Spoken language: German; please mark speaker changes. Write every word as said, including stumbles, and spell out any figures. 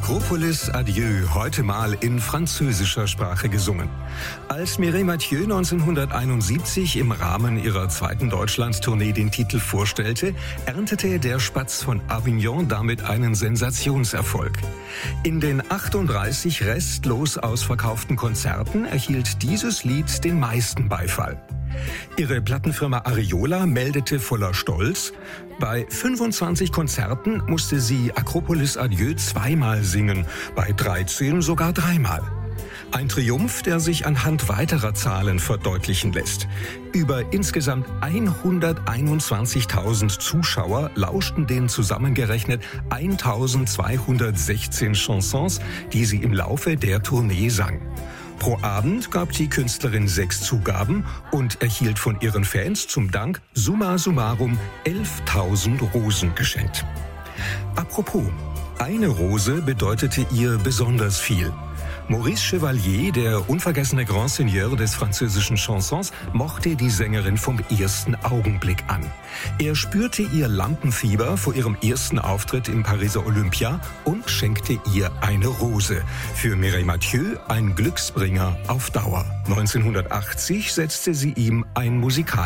Speaker 1: Acropolis Adieu, heute mal in französischer Sprache gesungen. Als Mireille Mathieu neunzehnhunderteinundsiebzig im Rahmen ihrer zweiten Deutschlandtournee den Titel vorstellte, erntete der Spatz von Avignon damit einen Sensationserfolg. In den achtunddreißig restlos ausverkauften Konzerten erhielt dieses Lied den meisten Beifall. Ihre Plattenfirma Ariola meldete voller Stolz: Bei fünfundzwanzig Konzerten musste sie Acropolis Adieu zweimal singen, bei dreizehn sogar dreimal. Ein Triumph, der sich anhand weiterer Zahlen verdeutlichen lässt. Über insgesamt hunderteinundzwanzigtausend Zuschauer lauschten den zusammengerechnet eintausendzweihundertsechzehn Chansons, die sie im Laufe der Tournee sang. Pro Abend gab die Künstlerin sechs Zugaben und erhielt von ihren Fans zum Dank summa summarum elftausend Rosen geschenkt. Apropos, eine Rose bedeutete ihr besonders viel. Maurice Chevalier, der unvergessene Grand Seigneur des französischen Chansons, mochte die Sängerin vom ersten Augenblick an. Er spürte ihr Lampenfieber vor ihrem ersten Auftritt im Pariser Olympia und schenkte ihr eine Rose. Für Mireille Mathieu ein Glücksbringer auf Dauer. neunzehnhundertachtzig setzte sie ihm ein musikalisches